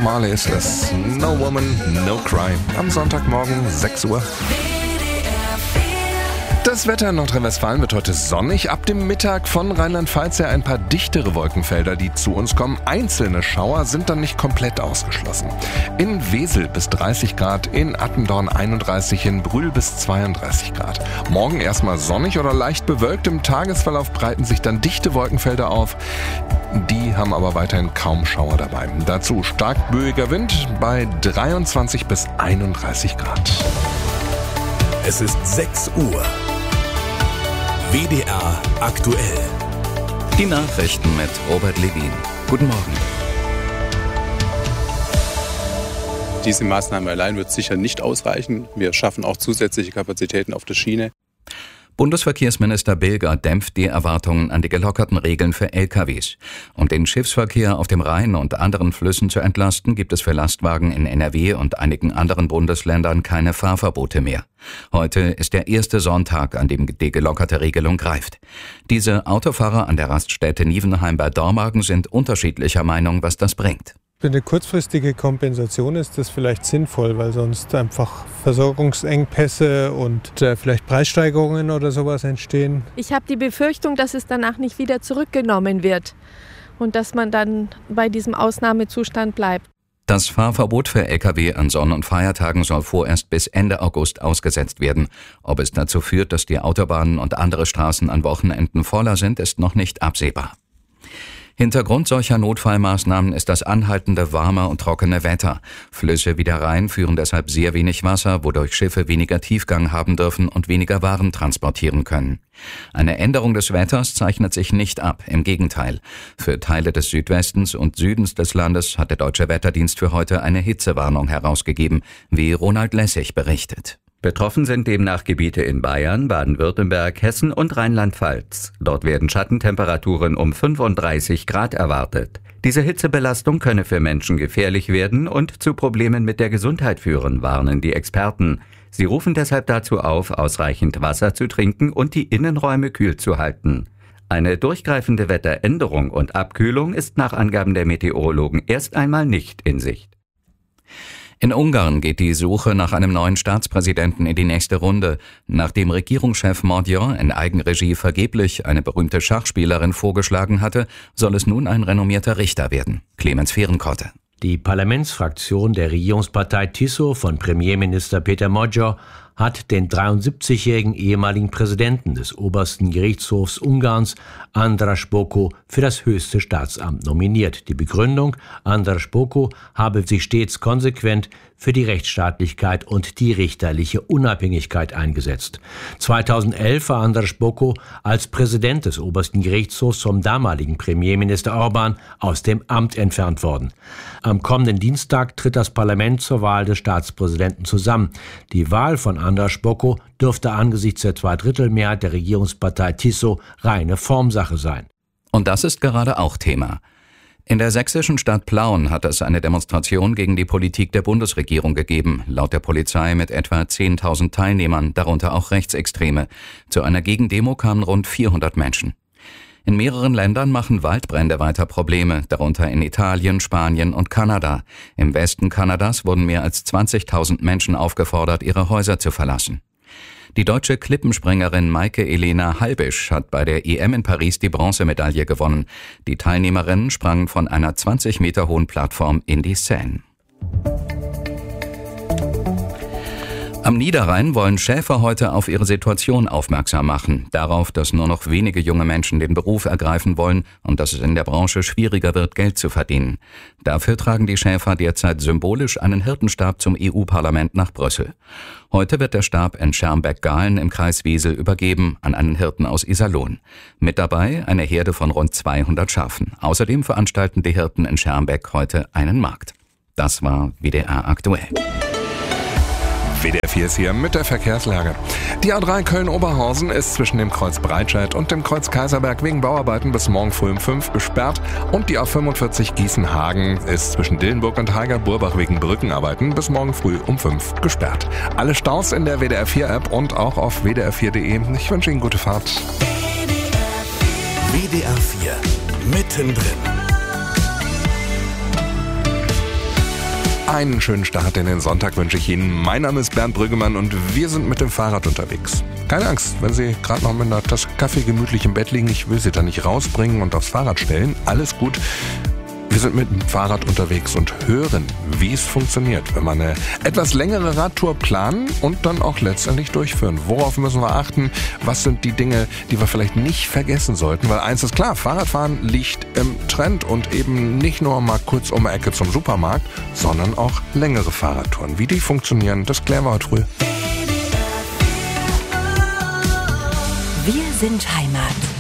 Bob Marley ist es. No Woman, No Cry. Am Sonntagmorgen 6 Uhr. Das Wetter in Nordrhein-Westfalen wird heute sonnig. Ab dem Mittag von Rheinland-Pfalz her ein paar dichtere Wolkenfelder, die zu uns kommen. Einzelne Schauer sind dann nicht komplett ausgeschlossen. In Wesel bis 30 Grad, in Attendorn 31, in Brühl bis 32 Grad. Morgen erstmal sonnig oder leicht bewölkt. Im Tagesverlauf breiten sich dann dichte Wolkenfelder auf. Die haben aber weiterhin kaum Schauer dabei. Dazu stark böiger Wind bei 23 bis 31 Grad. Es ist 6 Uhr. WDR aktuell. Die Nachrichten mit Robert Levin. Guten Morgen. Diese Maßnahme allein wird sicher nicht ausreichen. Wir schaffen auch zusätzliche Kapazitäten auf der Schiene. Bundesverkehrsminister Bilger dämpft die Erwartungen an die gelockerten Regeln für LKWs. Um den Schiffsverkehr auf dem Rhein und anderen Flüssen zu entlasten, gibt es für Lastwagen in NRW und einigen anderen Bundesländern keine Fahrverbote mehr. Heute ist der erste Sonntag, an dem die gelockerte Regelung greift. Diese Autofahrer an der Raststätte Nievenheim bei Dormagen sind unterschiedlicher Meinung, was das bringt. Für eine kurzfristige Kompensation ist das vielleicht sinnvoll, weil sonst einfach Versorgungsengpässe und vielleicht Preissteigerungen oder sowas entstehen. Ich habe die Befürchtung, dass es danach nicht wieder zurückgenommen wird und dass man dann bei diesem Ausnahmezustand bleibt. Das Fahrverbot für Lkw an Sonn- und Feiertagen soll vorerst bis Ende August ausgesetzt werden. Ob es dazu führt, dass die Autobahnen und andere Straßen an Wochenenden voller sind, ist noch nicht absehbar. Hintergrund solcher Notfallmaßnahmen ist das anhaltende warme und trockene Wetter. Flüsse wie der Rhein führen deshalb sehr wenig Wasser, wodurch Schiffe weniger Tiefgang haben dürfen und weniger Waren transportieren können. Eine Änderung des Wetters zeichnet sich nicht ab, im Gegenteil. Für Teile des Südwestens und Südens des Landes hat der Deutsche Wetterdienst für heute eine Hitzewarnung herausgegeben, wie Ronald Lessig berichtet. Betroffen sind demnach Gebiete in Bayern, Baden-Württemberg, Hessen und Rheinland-Pfalz. Dort werden Schattentemperaturen um 35 Grad erwartet. Diese Hitzebelastung könne für Menschen gefährlich werden und zu Problemen mit der Gesundheit führen, warnen die Experten. Sie rufen deshalb dazu auf, ausreichend Wasser zu trinken und die Innenräume kühl zu halten. Eine durchgreifende Wetteränderung und Abkühlung ist nach Angaben der Meteorologen erst einmal nicht in Sicht. In Ungarn geht die Suche nach einem neuen Staatspräsidenten in die nächste Runde. Nachdem Regierungschef Mordjan in Eigenregie vergeblich eine berühmte Schachspielerin vorgeschlagen hatte, soll es nun ein renommierter Richter werden. Clemens Fehrenkotte. Die Parlamentsfraktion der Regierungspartei TISO von Premierminister Peter Magyar hat den 73-jährigen ehemaligen Präsidenten des obersten Gerichtshofs Ungarns, András Bokó, für das höchste Staatsamt nominiert. Die Begründung: András Bokó habe sich stets konsequent für die Rechtsstaatlichkeit und die richterliche Unabhängigkeit eingesetzt. 2011 war András Bokó als Präsident des obersten Gerichtshofs vom damaligen Premierminister Orbán aus dem Amt entfernt worden. Am kommenden Dienstag tritt das Parlament zur Wahl des Staatspräsidenten zusammen. Die Wahl von András Bokó dürfte angesichts der Zweidrittelmehrheit der Regierungspartei TISO reine Formsache sein. Und das ist gerade auch Thema. In der sächsischen Stadt Plauen hat es eine Demonstration gegen die Politik der Bundesregierung gegeben, laut der Polizei mit etwa 10.000 Teilnehmern, darunter auch Rechtsextreme. Zu einer Gegendemo kamen rund 400 Menschen. In mehreren Ländern machen Waldbrände weiter Probleme, darunter in Italien, Spanien und Kanada. Im Westen Kanadas wurden mehr als 20.000 Menschen aufgefordert, ihre Häuser zu verlassen. Die deutsche Klippenspringerin Maike-Elena Halbisch hat bei der EM in Paris die Bronzemedaille gewonnen. Die Teilnehmerinnen sprangen von einer 20 Meter hohen Plattform in die Seine. Am Niederrhein wollen Schäfer heute auf ihre Situation aufmerksam machen. Darauf, dass nur noch wenige junge Menschen den Beruf ergreifen wollen und dass es in der Branche schwieriger wird, Geld zu verdienen. Dafür tragen die Schäfer derzeit symbolisch einen Hirtenstab zum EU-Parlament nach Brüssel. Heute wird der Stab in Schermbeck-Gahlen im Kreis Wesel übergeben an einen Hirten aus Iserlohn. Mit dabei eine Herde von rund 200 Schafen. Außerdem veranstalten die Hirten in Schermbeck heute einen Markt. Das war WDR aktuell. WDR 4 ist hier mit der Verkehrslage. Die A3 Köln-Oberhausen ist zwischen dem Kreuz Breitscheid und dem Kreuz Kaiserberg wegen Bauarbeiten bis morgen früh um 5 gesperrt. Und die A45 Gießen-Hagen ist zwischen Dillenburg und Heiger-Burbach wegen Brückenarbeiten bis morgen früh um 5 gesperrt. Alle Staus in der WDR 4-App und auch auf wdr4.de. Ich wünsche Ihnen gute Fahrt. WDR 4 mittendrin. Einen schönen Start in den Sonntag wünsche ich Ihnen. Mein Name ist Bernd Brüggemann und wir sind mit dem Fahrrad unterwegs. Keine Angst, wenn Sie gerade noch mit einer Tasse Kaffee gemütlich im Bett liegen, ich will Sie da nicht rausbringen und aufs Fahrrad stellen. Alles gut. Wir sind mit dem Fahrrad unterwegs und hören, wie es funktioniert, wenn wir eine etwas längere Radtour planen und dann auch letztendlich durchführen. Worauf müssen wir achten? Was sind die Dinge, die wir vielleicht nicht vergessen sollten? Weil eins ist klar, Fahrradfahren liegt im Trend und eben nicht nur mal kurz um die Ecke zum Supermarkt, sondern auch längere Fahrradtouren. Wie die funktionieren, das klären wir heute früh. Wir sind Heimat.